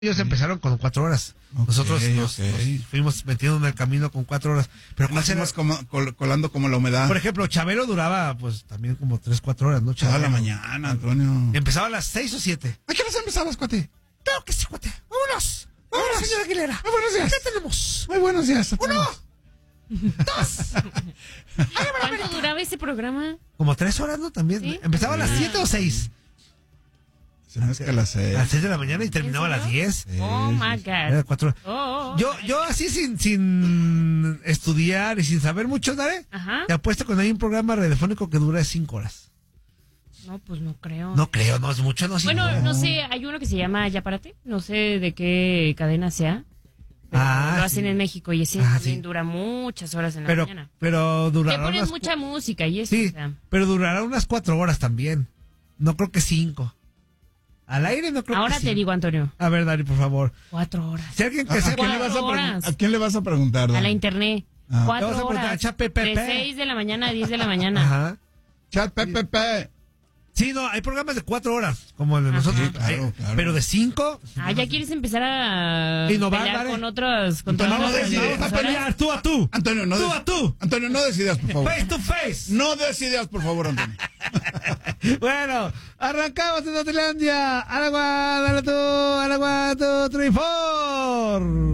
Ellos empezaron con 4 horas. Nosotros nos fuimos metiendo en el camino con 4 horas. Pero nos fuimos colando como la humedad. Por ejemplo, Chabelo duraba pues también como 3, 4 horas, ¿no? Toda la mañana, Antonio. Empezaba a las 6 o 7. ¿A qué hora empezabas, cuate? Claro que sí, cuate. Vámonos. Vámonos, señora Aguilera. Muy buenos días. ¿Qué tenemos? Muy buenos días. 1, 2. ¿Cuánto duraba ese programa? Como 3 horas, ¿no? También. ¿Sí? Empezaba a las 7 o 6. Se me hace que a las 6. A las 6 de la mañana y terminaba a las 10. Oh, my God. Era 4 horas. Yo así sin estudiar y sin saber mucho, ¿sabes? Ajá. Te apuesto que no hay un programa radiofónico que dure 5 horas. No, pues no creo. No creo, no es mucho, no. Bueno, no sé, hay uno que se llama Ya Párate. No sé de qué cadena sea. Pero lo hacen en México y ese también dura muchas horas en la mañana. Pero durará. Le pones mucha música y eso. Sí, o sea. pero durará unas 4 horas también. No creo que 5. Al aire no creo Ahora que 5. te digo, Antonio. A ver, Dari, por favor. 4 horas. Si alguien que sepa. ¿A quién le vas a preguntar? A Dani? la internet. Le vas 4 a preguntar a horas. Chat PPP. De 6 de la mañana a 10 de la mañana. Ajá. Chat PPP. Sí, no, hay programas de 4 horas, como el de nosotros. Sí, claro. Pero de 5. Ya quieres empezar a Innovar, pelear Dani. con otros. Con Antonio, todas no las decidas. Vamos a pelear tú a tú. Antonio, no Tú a tú. Antonio, no decidas, por favor. Face to face. No decidas, por favor, Antonio. Bueno, arrancamos en Notilandia. Al agua, dale tú, 3, 4.